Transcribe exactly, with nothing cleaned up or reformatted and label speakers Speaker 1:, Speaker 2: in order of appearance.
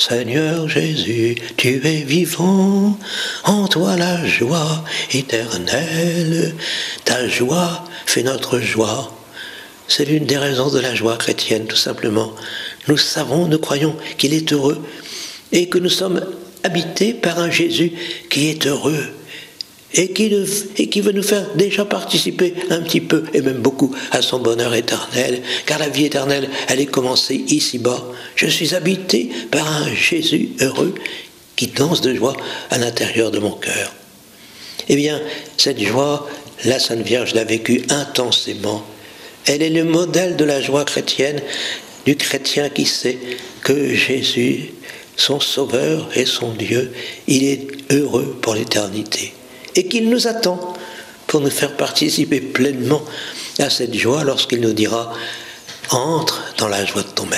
Speaker 1: Seigneur Jésus, tu es vivant, en toi la joie éternelle, ta joie fait notre joie. C'est l'une des raisons de la joie chrétienne, tout simplement. Nous savons, nous croyons qu'il est heureux et que nous sommes habités par un Jésus qui est heureux et qui, et qui veut nous faire déjà participer un petit peu, et même beaucoup, à son bonheur éternel, car la vie éternelle, elle est commencée ici-bas. Je suis habité par un Jésus heureux qui danse de joie à l'intérieur de mon cœur. Eh bien, cette joie, la Sainte Vierge l'a vécue intensément. Elle est le modèle de la joie chrétienne, du chrétien qui sait que Jésus, son Sauveur et son Dieu, il est heureux pour l'éternité. Et qu'il nous attend pour nous faire participer pleinement à cette joie lorsqu'il nous dira « Entre dans la joie de ton Maître ».